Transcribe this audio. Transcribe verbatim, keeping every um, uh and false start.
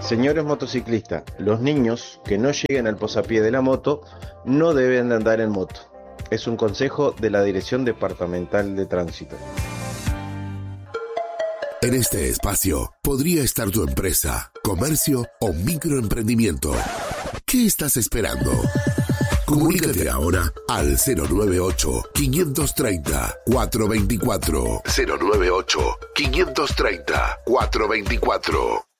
Señores motociclistas, los niños que no lleguen al posapié de la moto no deben de andar en moto. Es un consejo de la Dirección Departamental de Tránsito. En este espacio podría estar tu empresa, comercio o microemprendimiento. ¿Qué estás esperando? Comunícate ahora al cero nueve ocho, cinco tres cero, cuatro dos cuatro. cero nueve ocho, cinco tres cero, cuatro dos cuatro.